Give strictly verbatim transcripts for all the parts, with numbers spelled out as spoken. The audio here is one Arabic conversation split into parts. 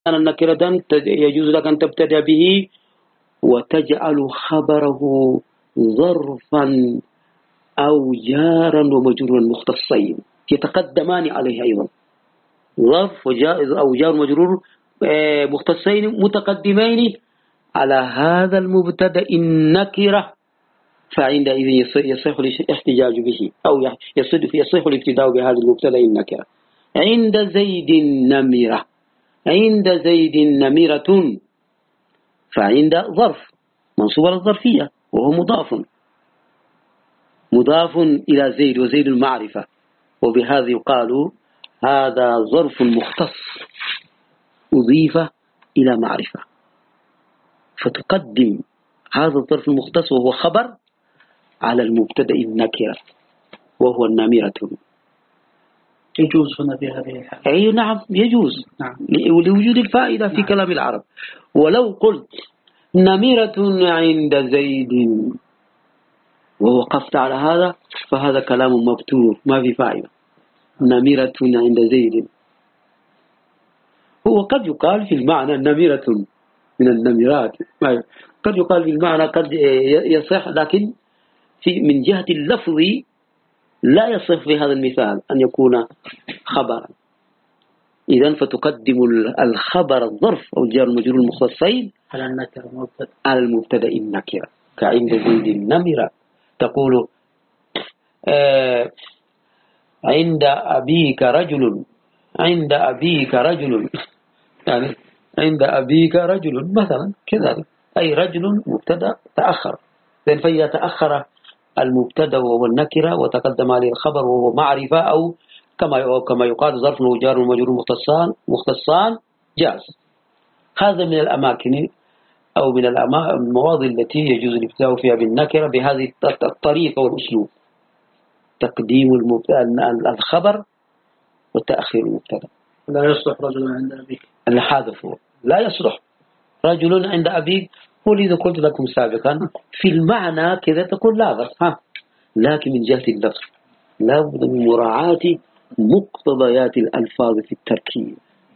النكرة يجوز لك أن تبتدأ به وتجعل خبره ظرفا أو جارا ومجرورا مختصين يتقدمان عليه أيضا، ظرف وجائز أو جار مجرور مختصين متقدمين على هذا المبتدأ النكرة، فعندئذ يصح الاحتجاج به أو يصح الابتداء بهذا المبتدأ النكرة. عند زيد نمرة، عند زيد نمرة، فعند ظرف منصوب على الظرفية وهو مضاف مضاف إلى زيد وزيد المعرفة، وبهذا يقال هذا ظرف مختص أضيف إلى معرفة، فتقدم هذا الظرف المختص وهو خبر على المبتدأ النكرة وهو النمرة. يجوز هنا في هذه الحالة؟ أي نعم يجوز، نعم. لوجود الفائدة في نعم. كلام العرب. ولو قلت نمرة عند زيد ووقفت على هذا فهذا كلام مبتور ما في فائدة. نمرة عند زيد هو قد يقال في المعنى نمرة من النمرات، قد يقال في المعنى قد يصح، لكن في من جهة اللفظ لا يصح في هذا المثال أن يكون خبرا. إذن فتقدم الخبر الظرف أو الجار المجرور المختصين على النكرة على المبتدأ النكرة، كعند زيد النمرة تقول آه عند أبيك رجل، عند أبيك رجل، يعني عند أبيك رجل مثلا كذلك، أي رجل مبتدأ تأخر، لأن فإذا تأخر المبتدأ وهو النكرة وتقدم عليه الخبر وهو معرفة أو كما كما يقال ظرف وجار ومجرور مختصان مختصان جاز. هذا من الأماكن أو من المواضع التي يجوز الابتداء فيها بالنكرة بهذه الطريقة والأسلوب، تقديم الخبر وتأخير المبتدأ. لا يصلح رجل عند أبيك، الحادث لا يصلح رجل عند أبيك، ولذا قلت لكم سابقا في المعنى كذا تقول لا بس ها، لكن من جهة اللفظ لا بد من مراعاة مقتضيات الألفاظ في التركيب،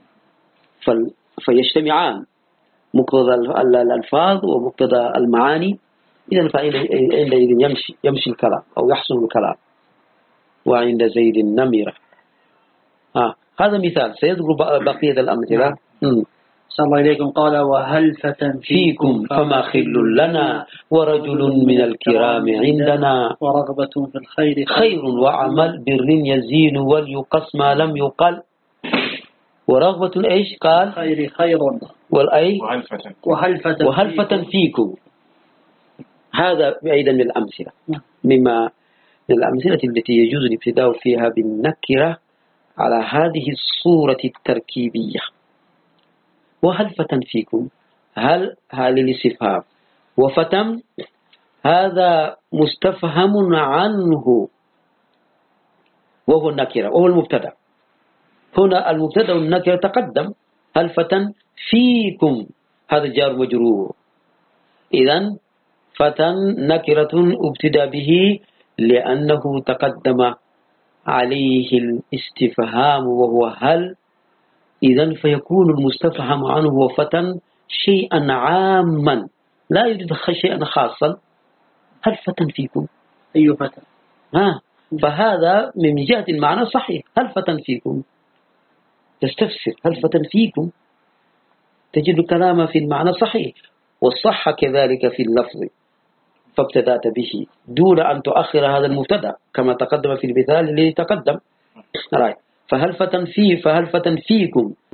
فيجتمعان مقتضى الألفاظ ومقتضى المعاني، إذن فعندئذ يمشي يمشي الكلام أو يحصل الكلام. وعند زيد النمرة آه. هذا مثال، سيذكر بقية الأمثلة. صلى الله إليكم. قال وهل فتن فيكم فما خل لنا ورجل من الكرام عندنا ورغبة في الخير خير وعمل بر يزين وليقص ما لم يقل. ورغبة إيش قال خير خير والأي وهل فتن وهل فتن, وهل فتن فيكم. هذا أيضا من الأمثلة مما من الأمثلة التي يجوز الابتداء فيها بالنكرة على هذه الصورة التركيبية. وهل فتن فيكم، هل هل الاستفهام، وفتن هذا مستفهم عنه وهو النكرة وهو المبتدأ. هنا المبتدأ والنكرة تقدم، هل فتن فيكم هذا جار مجرور، إذن فتن نكرة ابتدأ به لأنه تقدم عليه الاستفهام وهو هل، إذن فيكون المستفهم عنه هو فتن شيئا عاما لا يوجد شيئا خاصا. هل فتن فيكم أي فتن ها، فهذا من جهة المعنى صحيح. هل فتن فيكم تستفسر هل فتن فيكم، تجد الكلام في المعنى صحيح، والصح كذلك في اللفظ، فابتدأت به دون أن تؤخر هذا المبتدأ كما تقدم في المثال الذي تقدم. فهل فتن فيه فهل فتن فيكم